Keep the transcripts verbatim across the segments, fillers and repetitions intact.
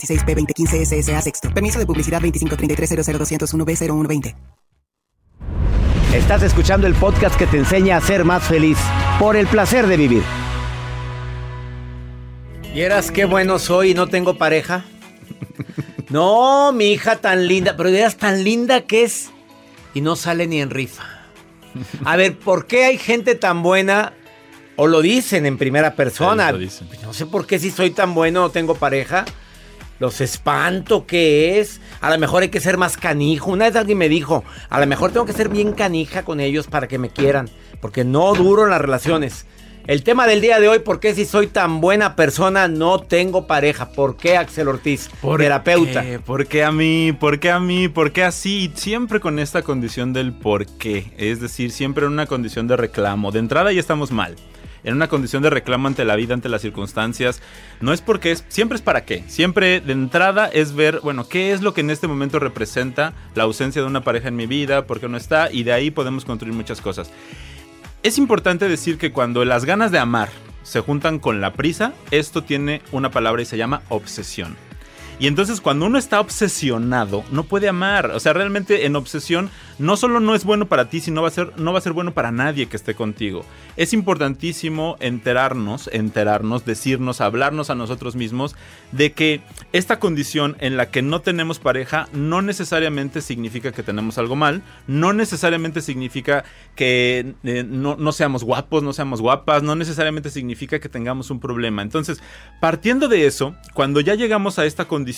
dieciséis P veinte quince S S A Sexto. Permiso de publicidad veinticinco treinta y tres cero cero doscientos uno B cero uno veinte. Estás escuchando el podcast que te enseña a ser más feliz por el placer de vivir. ¿Vieras qué bueno soy y no tengo pareja? No, mi hija tan linda, pero vieras tan linda que es y no sale ni en rifa. A ver, ¿por qué hay gente tan buena? O lo dicen en primera persona. Sí, lo dicen. No sé por qué si soy tan bueno no tengo pareja. Los espanto, ¿qué es? A lo mejor hay que ser más canijo. Una vez alguien me dijo, a lo mejor tengo que ser bien canija con ellos para que me quieran, porque no duro en las relaciones. El tema del día de hoy, ¿por qué si soy tan buena persona no tengo pareja? ¿Por qué, Axel Ortiz, ¿Por terapeuta? Qué? ¿Por qué a mí? ¿Por qué a mí? ¿Por qué así? Siempre con esta condición del por qué. Es decir, siempre en una condición de reclamo. De entrada ya estamos mal. En una condición de reclamo ante la vida, ante las circunstancias. No es porque es, siempre es para qué. Siempre de entrada es ver, bueno, qué es lo que en este momento representa la ausencia de una pareja en mi vida, por qué no está, y de ahí podemos construir muchas cosas. Es importante decir que cuando las ganas de amar se juntan con la prisa, esto tiene una palabra y se llama obsesión. Y entonces cuando uno está obsesionado, no puede amar. O sea, realmente en obsesión no solo no es bueno para ti, sino va a ser, no va a ser bueno para nadie que esté contigo. Es importantísimo enterarnos, enterarnos, decirnos, hablarnos a nosotros mismos de que esta condición en la que no tenemos pareja no necesariamente significa que tenemos algo mal, no necesariamente significa que eh, no, no seamos guapos, no seamos guapas, no necesariamente significa que tengamos un problema. Entonces, partiendo de eso, cuando ya llegamos a esta condición,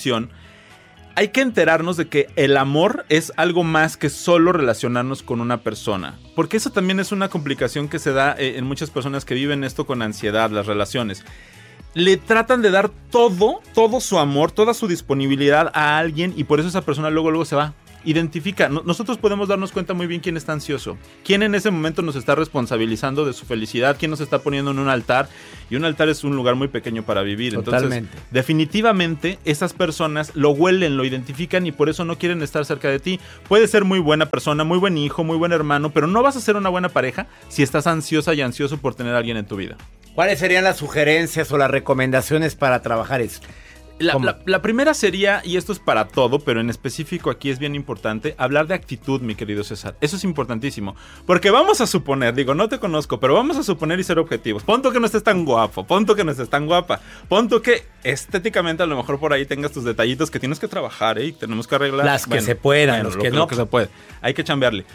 hay que enterarnos de que el amor es algo más que solo relacionarnos con una persona. Porque eso también es una complicación que se da en muchas personas que viven esto con ansiedad, las relaciones. Le tratan de dar todo, todo su amor, toda su disponibilidad a alguien y por eso esa persona luego, luego se va. Identifica, nosotros podemos darnos cuenta muy bien quién está ansioso, quién en ese momento nos está responsabilizando de su felicidad, quién nos está poniendo en un altar, y un altar es un lugar muy pequeño para vivir. Totalmente. Entonces, definitivamente esas personas lo huelen, lo identifican y por eso no quieren estar cerca de ti. Puede ser muy buena persona, muy buen hijo, muy buen hermano, pero no vas a ser una buena pareja si estás ansiosa y ansioso por tener a alguien en tu vida. ¿Cuáles serían las sugerencias o las recomendaciones para trabajar esto? La, la, la primera sería, y esto es para todo, pero en específico aquí es bien importante, hablar de actitud, mi querido César. Eso es importantísimo. Porque vamos a suponer, digo, no te conozco, pero vamos a suponer y ser objetivos. Ponto que no estés tan guapo, ponto que no estés tan guapa, ponto que estéticamente a lo mejor por ahí tengas tus detallitos que tienes que trabajar, ¿eh? Y tenemos que arreglar. Las que bueno, se puedan, bueno, los que lo, no. Lo que se puede. Hay que chambearle.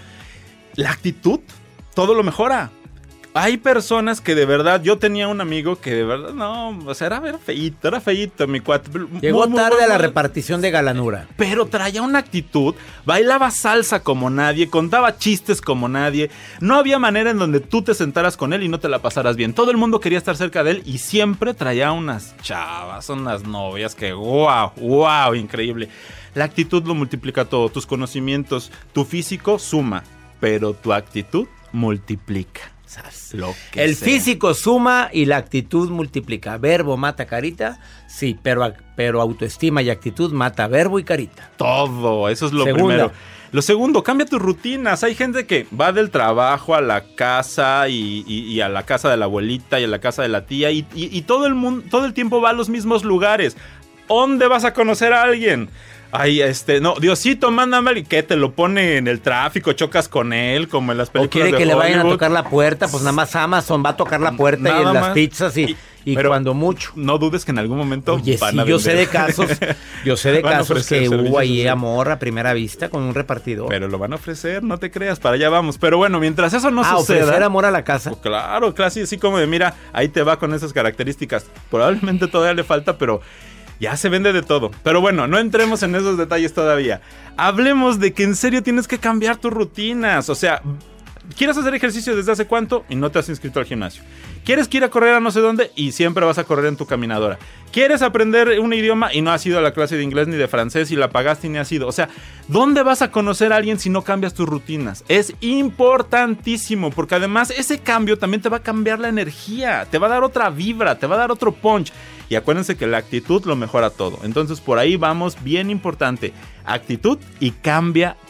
La actitud, todo lo mejora. Hay personas que de verdad, yo tenía un amigo que de verdad, no, o sea, era, era feíto, era feíto, mi cuate. Llegó muy, tarde muy, a la muy, repartición de galanura. Pero traía una actitud, bailaba salsa como nadie, contaba chistes como nadie. No había manera en donde tú te sentaras con él y no te la pasaras bien. Todo el mundo quería estar cerca de él y siempre traía unas chavas, unas novias que wow, wow, increíble. La actitud lo multiplica todo, tus conocimientos, tu físico suma, pero tu actitud multiplica. Lo que el sea. Físico suma y la actitud multiplica. Verbo mata carita, sí, pero, pero autoestima y actitud mata verbo y carita. Todo, eso es lo Segunda. primero. Lo segundo, cambia tus rutinas. Hay gente que va del trabajo a la casa y, y, y a la casa de la abuelita y a la casa de la tía y, y, y todo el mundo, todo el tiempo va a los mismos lugares. ¿Dónde vas a conocer a alguien? Ay, este, no, Diosito, mándame, que te lo pone en el tráfico, chocas con él, como en las películas de Hollywood. O quiere que Hollywood. le vayan a tocar la puerta, pues nada más Amazon va a tocar la puerta nada y en más. Las pizzas y, y, y cuando mucho. No dudes que en algún momento Oye, van sí, a yo vender. sé de casos, yo sé de Van a casos que ofrecer hubo ahí servicios, amor a primera vista con un repartidor. Pero lo van a ofrecer, no te creas, para allá vamos. Pero bueno, mientras eso no ah, suceda. ofrecer amor a la casa. Pues claro, claro, así, así como de mira, ahí te va con esas características. Probablemente todavía le falta, pero ya se vende de todo. Pero bueno, no entremos en esos detalles todavía. Hablemos de que en serio tienes que cambiar tus rutinas. O sea, ¿quieres hacer ejercicio desde hace cuánto? Y no te has inscrito al gimnasio. ¿Quieres ir a correr a no sé dónde? Y siempre vas a correr en tu caminadora. ¿Quieres aprender un idioma? Y no has ido a la clase de inglés ni de francés y la pagaste y ni has ido. O sea, ¿dónde vas a conocer a alguien si no cambias tus rutinas? Es importantísimo, porque además ese cambio también te va a cambiar la energía. Te va a dar otra vibra, te va a dar otro punch. Y acuérdense que la actitud lo mejora todo. Entonces por ahí vamos, bien importante. Actitud y cambia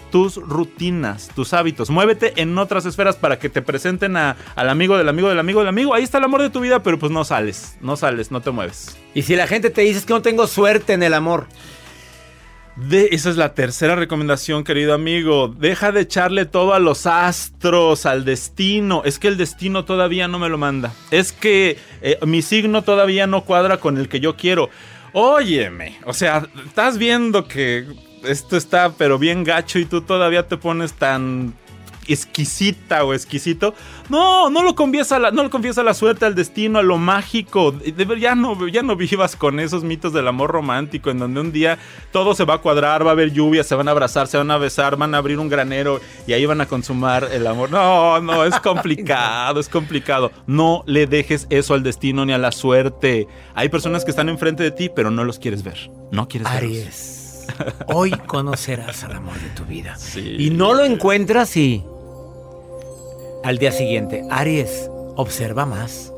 tus rutinas, tus hábitos. Muévete en otras esferas para que te presenten a, al amigo del amigo del amigo del amigo. Ahí está el amor de tu vida, pero pues no sales, no sales, no te mueves. Y si la gente te dice que no tengo suerte en el amor. De, esa es la tercera recomendación, querido amigo. Deja de echarle todo a los astros, al destino. Es que el destino todavía no me lo manda. Es que eh, mi signo todavía no cuadra con el que yo quiero. Óyeme, o sea, estás viendo que esto está pero bien gacho y tú todavía te pones tan exquisita o exquisito. No, no lo confíes a la, no lo confíes a la suerte, al destino, a lo mágico. De, ya, no, ya no vivas con esos mitos del amor romántico en donde un día todo se va a cuadrar, va a haber lluvia, se van a abrazar, se van a besar, van a abrir un granero y ahí van a consumar el amor. No, no, es complicado, es complicado. No le dejes eso al destino ni a la suerte. Hay personas que están enfrente de ti, pero no los quieres ver. No quieres verlos. Aries, hoy conocerás al amor de tu vida. Sí. Y no lo encuentras y... al día siguiente, Aries, observa más.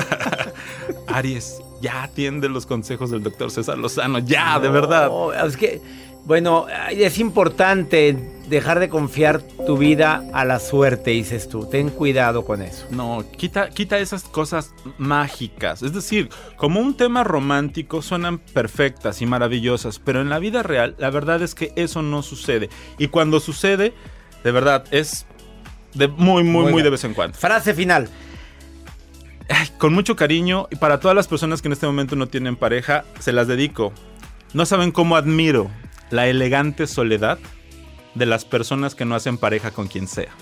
Aries, ya atiende los consejos del doctor César Lozano, ya, no, de verdad. Es que, bueno, es importante dejar de confiar tu vida a la suerte, dices tú. Ten cuidado con eso. No, quita, quita esas cosas mágicas. Es decir, como un tema romántico suenan perfectas y maravillosas, pero en la vida real, la verdad es que eso no sucede. Y cuando sucede, de verdad, es... de muy, muy, muy, muy de vez en cuando. Frase final. Ay, con mucho cariño, y para todas las personas que en este momento no tienen pareja, se las dedico. No saben cómo admiro la elegante soledad de las personas que no hacen pareja con quien sea.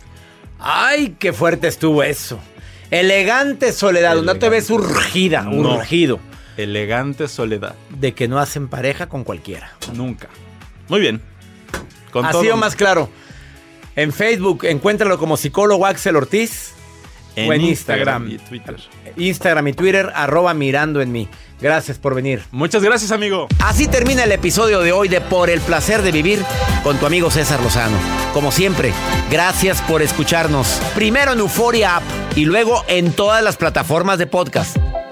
Ay, qué fuerte estuvo eso. Elegante soledad, elegante. No te ves urgida, no. urgido. Elegante soledad. De que no hacen pareja con cualquiera. Nunca. Muy bien. Con Así todo... o más claro. En Facebook, encuéntralo como psicólogo Axel Ortiz. En o en Instagram, Instagram y Twitter. Instagram y Twitter, arroba mirando en mí. Gracias por venir. Muchas gracias, amigo. Así termina el episodio de hoy de Por el Placer de Vivir con tu amigo César Lozano. Como siempre, gracias por escucharnos. Primero en Euforia App y luego en todas las plataformas de podcast.